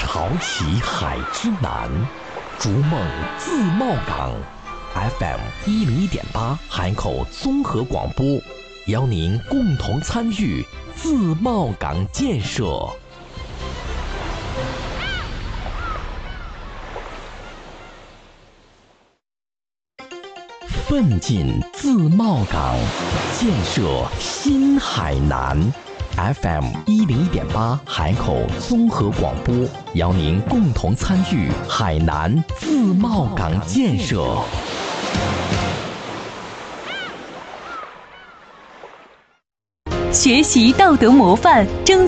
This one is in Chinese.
潮起海之南，逐梦自贸港。FM101.8海口综合广播，邀您共同参与自贸港建设。奋进自贸港，建设新海南。FM101.8海口综合广播，邀您共同参与海南自贸港建设。 学习道德模范，争